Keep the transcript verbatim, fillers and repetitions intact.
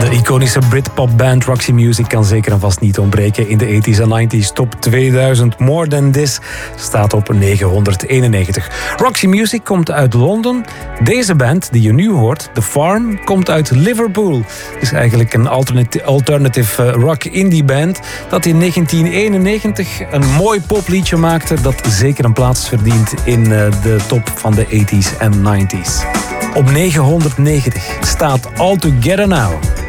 De iconische Britpop-band Roxy Music kan zeker en vast niet ontbreken in de tachtiger en negentiger top tweeduizend. More Than This staat op negenhonderdeenennegentig. Roxy Music komt uit Londen. Deze band die je nu hoort, The Farm, komt uit Liverpool. Het is eigenlijk een alternati- alternative rock indie band dat in negentien eenennegentig een mooi popliedje maakte dat zeker een plaats verdient in de top van de tachtigers en negentiger. Op negenhonderdnegentig staat All Together Now.